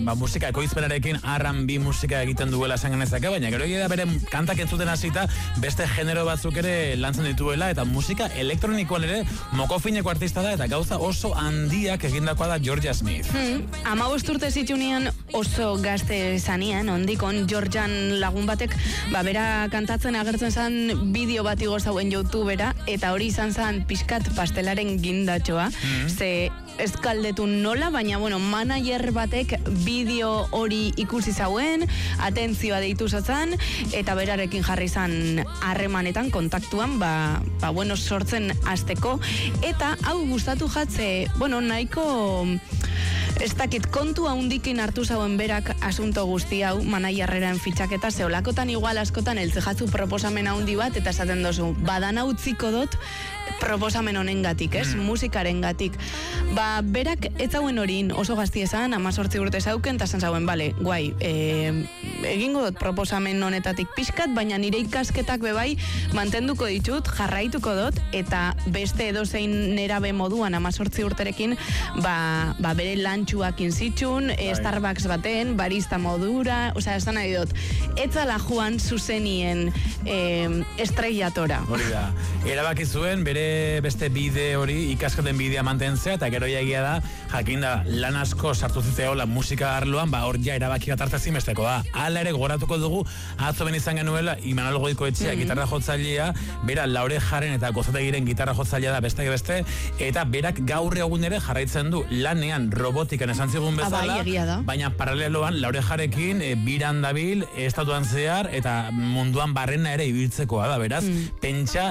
musika ekoizpenarekin R&B musika egiten duela esan genezake, baina gero egia da bere kantak entzuten hasita beste genero batzuk ere lantzen dituela, eta musika elektronikoan ere mokofineko artista da, eta gauza oso handiak egindakoa da Georgia Smith. 15 urte zitunean oso gazte zanian, ondikon Georgian lagun batek, bera kantatzen agertzen zan bideo bat igo zauen YouTubera, eta hori izan zan pixkat pastelaren gindatxoa, ze ez kaldetu nola, baina, manager batek bideo hori ikusi zauen, atentzioa deitu zatzen, eta berarekin jarri zan harremanetan, kontaktuan, sortzen hasteko, eta hau gustatu jatze, nahiko ez dakit, kontu haundikin hartu zauen berak asunto guzti hau, managerraren fitxaketa, zeolakotan igual askotan eltze jatzu proposamen haundi bat, eta esaten dozu, badana utziko dut proposamen honengatik, musikaren gatik. Berak ez zauen horin oso gazti esan, 18 urte zauken, eta esan zauen, guai, egingo dut proposamen honetatik pixkat, baina nire ikasketak bebai mantenduko ditut, jarraituko dut, eta beste edozein nerabe moduan 18 urterekin, bere lantxuak inzitxun, Starbucks baten, barista modura, esan nahi dut, etzala joan zuzenien estreiatora. Hori da, erabaki zuen, bere beste bide hori, ikasketen bidea mantentzea, eta gero egia da, jakinda lan asko sartu zitzeola musika arloan, hor ja erabaki bat hartzea zinbesteko da. Hala ere goratuko dugu, atzo ben izan genuela, Imanol Goikoetxea gitarra jotzailea, bera Laure Jaren eta Gozategiren gitarra jotzailea da beste, eta berak gaur egun ere jarraitzen du lanean robotikan esan zigun bezala, baina paraleloan Laure Jarekin biran dabil, estatuan zehar, eta munduan barrena ere ibiltzekoa da, beraz, pentsa,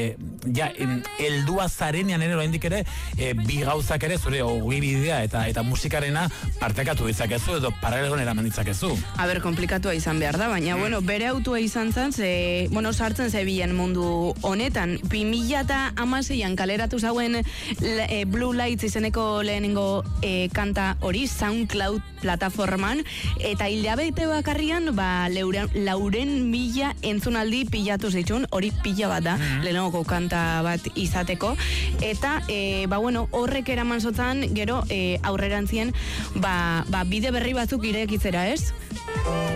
heldua zarenean ere oraindik ere, bi gauzak ere zure ogi bidea eta musikarena partekatu ditzakezu edo paraleloan eraman ditzakezu. Komplikatua izan behar da, baina, bere autua izan zen, sartzen zebilen mundu honetan. 2016an kaleratu zauen Blue Lights izeneko lehenengo kanta hori, SoundCloud plataforman, eta hilabete bakarrian, lauren mila entzunaldi pilatu zitsun, hori pila bat da, lehenengo kanta bat izateko, eta, horrek eraman zotzan, gero, aurrerantzien, bide berri batzuk irekitzera, ez?